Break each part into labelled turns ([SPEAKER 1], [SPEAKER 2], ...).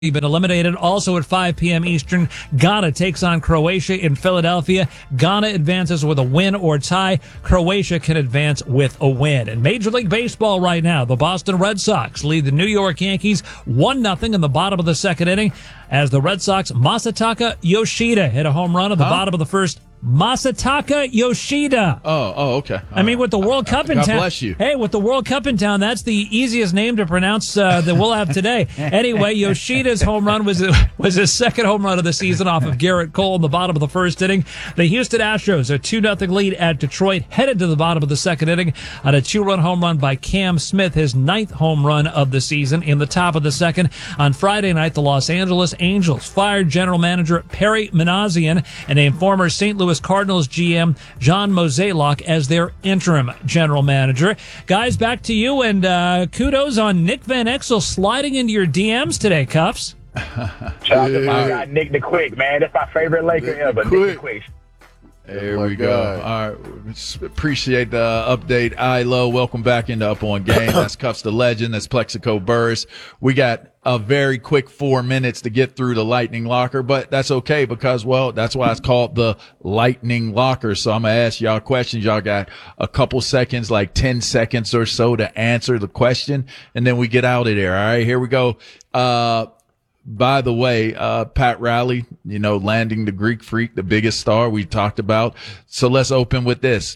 [SPEAKER 1] been eliminated. Also at 5 p.m. Eastern, Ghana takes on Croatia in Philadelphia. Ghana advances with a win or tie. Croatia can advance with a win. In Major League Baseball right now, the Boston Red Sox lead the New York Yankees 1-0 in the bottom of the second inning as the Red Sox Masataka Yoshida hit a home run at the bottom of the first. Masataka Yoshida.
[SPEAKER 2] Oh, okay.
[SPEAKER 1] I mean, with the World Cup in town.
[SPEAKER 2] God bless you.
[SPEAKER 1] Hey, with the World Cup in town, that's the easiest name to pronounce that we'll have today. Anyway, Yoshida's home run was his second home run of the season off of Garrett Cole in the bottom of the first inning. The Houston Astros, a 2-0 lead at Detroit, headed to the bottom of the second inning on a 2-run home run by Cam Smith, his 9th home run of the season in the top of the second. On Friday night, the Los Angeles Angels fired general manager Perry Manassian and named former St. Louis Cardinals GM John Mozeliak as their interim general manager. Guys, back to you, and kudos on Nick Van Exel sliding into your DMs today, Cuffs.
[SPEAKER 3] Shout out to my guy, Nick the Quick, man. That's my favorite Laker ever, Nick the Quick.
[SPEAKER 2] There we go. All right. Appreciate the update. Ilo, welcome back into Up On Game. That's Cuffs the Legend. That's Plexico Burris. We got a very quick 4 minutes to get through the Lightning Locker, but that's okay because, well, that's why it's called the Lightning Locker. So I'm going to ask y'all questions. Y'all got a couple seconds, like 10 seconds or so to answer the question, and then we get out of there. All right, here we go. By the way, Pat Riley, landing the Greek Freak, the biggest star we talked about. So let's open with this.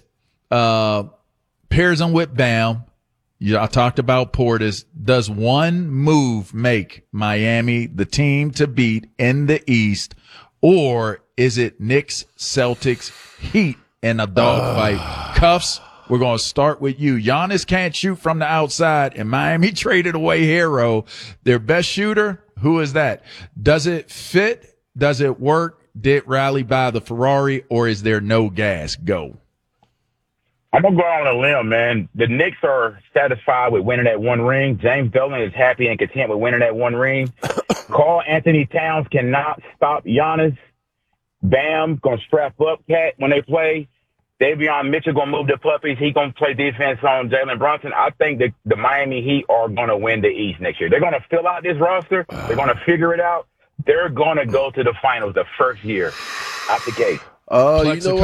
[SPEAKER 2] Pairs on with Bam. I talked about Portis. Does one move make Miami the team to beat in the East, or is it Knicks, Celtics, Heat in a dogfight? Cuffs, we're going to start with you. Giannis can't shoot from the outside, and Miami traded away Hero, their best shooter. Who is that? Does it fit? Does it work? Did Riley buy the Ferrari, or is there no gas? Go.
[SPEAKER 3] I'm going to go on a limb, man. The Knicks are satisfied with winning that one ring. James Dolan is happy and content with winning that one ring. Karl Anthony Towns cannot stop Giannis. Bam going to strap up Cat when they play. Davion Mitchell going to move the puppies. He going to play defense on Jalen Brunson. I think that the Miami Heat are going to win the East next year. They're going to fill out this roster. They're going to figure it out. They're going to go to the finals the first year out the gate.
[SPEAKER 2] Plexico.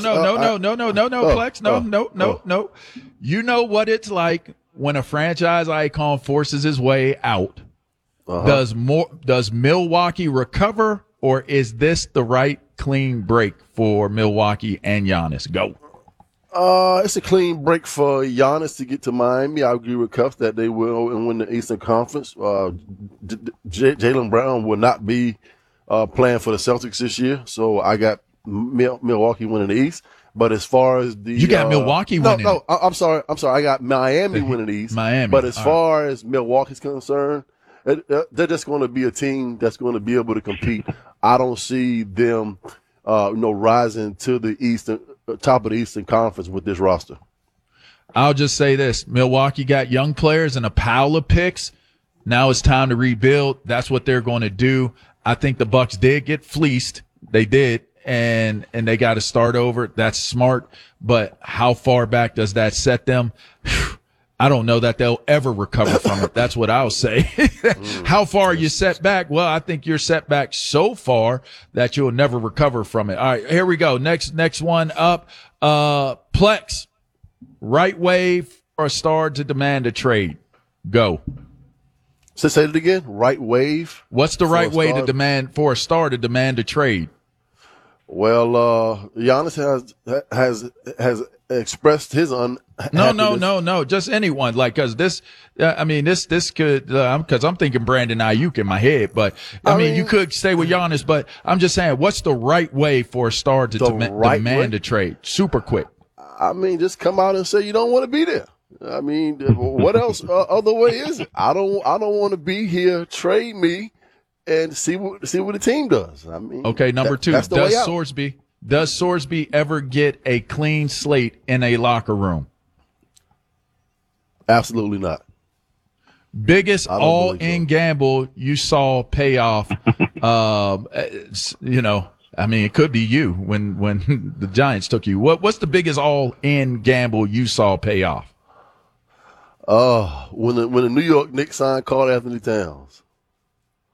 [SPEAKER 2] No, Plex. No. You know what it's like when a franchise icon forces his way out. Does Milwaukee recover, or is this the right clean break for Milwaukee and Giannis? Go.
[SPEAKER 4] It's a clean break for Giannis to get to Miami. I agree with Cuffs that they will and win the Eastern Conference. Jaylen Brown will not be playing for the Celtics this year, so I got Milwaukee winning the East. But as far as
[SPEAKER 2] you got Milwaukee winning.
[SPEAKER 4] No, I'm sorry. I got Miami winning the East.
[SPEAKER 2] Miami.
[SPEAKER 4] But as far as Milwaukee's concerned, they're just going to be a team that's going to be able to compete. I don't see them, rising to the top of the Eastern Conference with this roster.
[SPEAKER 2] I'll just say this: Milwaukee got young players and a pile of picks. Now it's time to rebuild. That's what they're going to do. I think the Bucks did get fleeced. They did. And they got to start over. That's smart. But how far back does that set them? I don't know that they'll ever recover from it. That's what I'll say. How far are you set back? Well, I think you're set back so far that you'll never recover from it. All right, here we go. Next one up. Plex, right wave or a star to demand a trade? Go.
[SPEAKER 4] So say it again. Right wave.
[SPEAKER 2] What's the right way to demand for a star to demand a trade?
[SPEAKER 4] Well, Giannis has expressed his
[SPEAKER 2] No. Just anyone, cause this could, cause I'm thinking Brandon Ayuk in my head, but I mean, you could stay with Giannis, but I'm just saying, what's the right way for a star to demand a trade? Super quick.
[SPEAKER 4] I mean, just come out and say you don't want to be there. I mean, what else other way is it? I don't want to be here. Trade me. And see what the team does. I mean,
[SPEAKER 2] okay. Number two, does Sorsby ever get a clean slate in a locker room?
[SPEAKER 4] Absolutely not.
[SPEAKER 2] Biggest all-in gamble you saw pay off. I mean, it could be you when the Giants took you. What's the biggest all-in gamble you saw pay off?
[SPEAKER 4] When the New York Knicks signed Karl Anthony Towns.